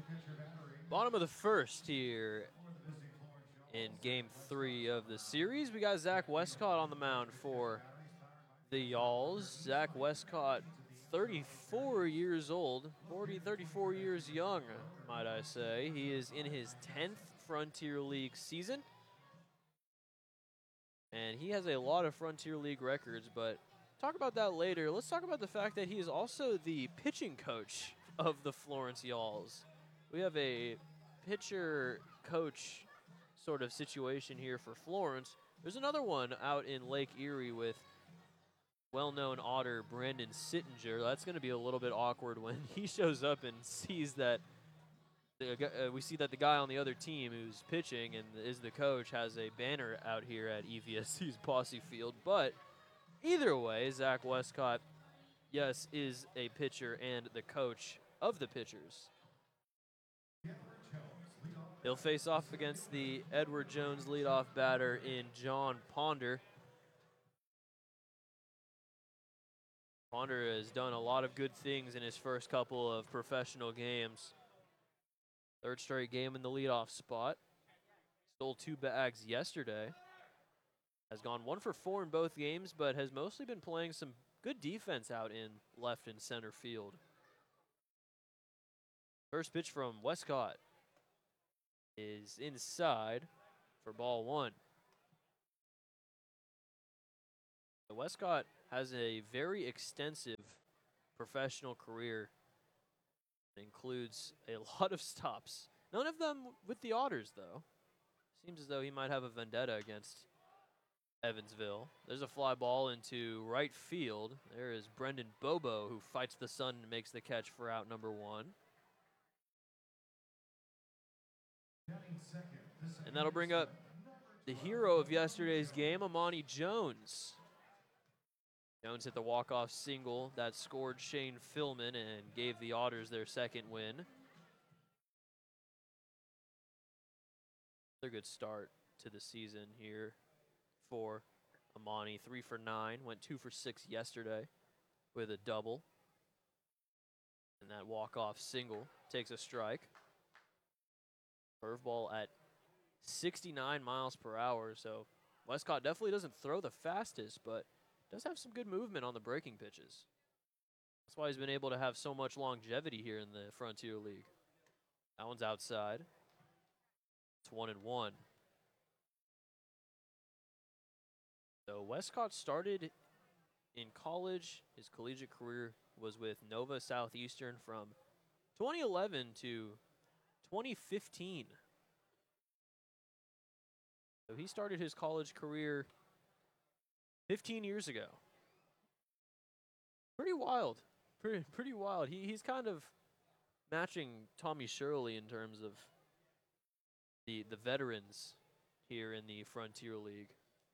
Bottom of the first here in Game 3 of the series. We got Zach Westcott on the mound for the Yalls. Zach Westcott, 34 years old, 34 years young, might I say. He is in his 10th Frontier League season. And he has a lot of Frontier League records, but talk about that later. Let's talk about the fact that he is also the pitching coach of the Florence Yalls. We have a pitcher coach sort of situation here for Florence. There's another one out in Lake Erie with well-known Otter Brandon Sittinger. That's going to be a little bit awkward when he shows up and sees that we see that the guy on the other team who's pitching and is the coach has a banner out here at EVSC's Posse Field. But either way, Zach Westcott, yes, is a pitcher and the coach of the pitchers. He'll face off against the Edward Jones leadoff batter in John Ponder. Ponder has done a lot of good things in his first couple of professional games. Third straight game in the leadoff spot. Stole 2 bags yesterday. Has gone 1 for 4 in both games, but has mostly been playing some good defense out in left and center field. First pitch from Westcott is inside for ball 1. Westcott has a very extensive professional career. It includes a lot of stops. None of them with the Otters, though. Seems as though he might have a vendetta against Evansville. There's a fly ball into right field. There is Brendan Bobo, who fights the sun and makes the catch for out number 1. And that'll bring up the hero of yesterday's game, Amani Jones. Jones hit the walk-off single that scored Shane Philman and gave the Otters their second win. Another good start to the season here for Amani. 3 for 9, went 2 for 6 yesterday with a double. And that walk-off single takes a strike. Curveball at 69 miles per hour, so Westcott definitely doesn't throw the fastest, but does have some good movement on the breaking pitches. That's why he's been able to have so much longevity here in the Frontier League. That one's outside. It's 1-1. So Westcott started in college. His collegiate career was with Nova Southeastern from 2011 to 2015. So he started his college career 15 years ago. Pretty wild. Pretty wild. He's kind of matching Tommy Shirley in terms of the veterans here in the Frontier League.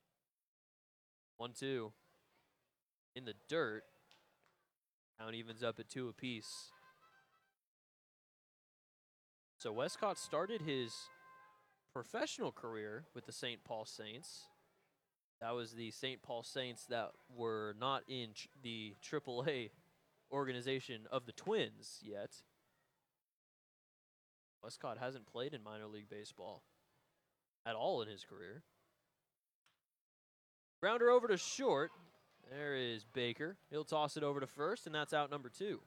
1-2. In the dirt. Count evens up at 2 apiece. So Westcott started his professional career with the St. Paul Saints. That was the St. Paul Saints that were not in the AAA organization of the Twins yet. Westcott hasn't played in minor league baseball at all in his career. Grounder over to short. There is Baker. He'll toss it over to first, and that's out number 2.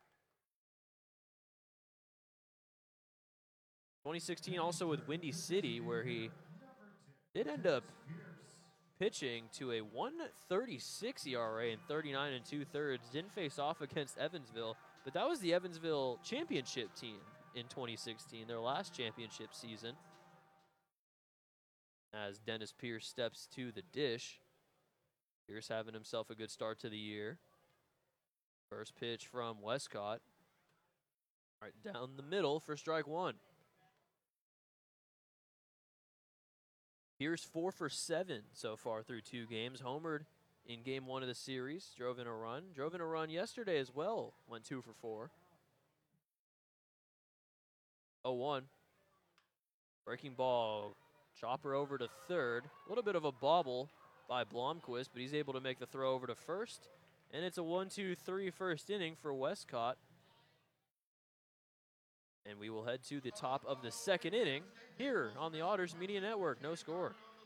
2016 also with Windy City, where he did end up pitching to a 1.36 ERA and 39 2/3. Didn't face off against Evansville, but that was the Evansville championship team in 2016, their last championship season. As Dennis Pierce steps to the dish. Pierce having himself a good start to the year. First pitch from Westcott. Right down the middle for strike 1. Pierce 4 for 7 so far through 2 games. Homered in game 1 of the series. Drove in a run. Drove in a run yesterday as well. Went 2 for 4. 0-1. Breaking ball. Chopper over to third. A little bit of a bobble by Blomquist, but he's able to make the throw over to first. And it's a 1-2-3 first inning for Westcott. And we will head to the top of the second inning here on the Otters Media Network. No score.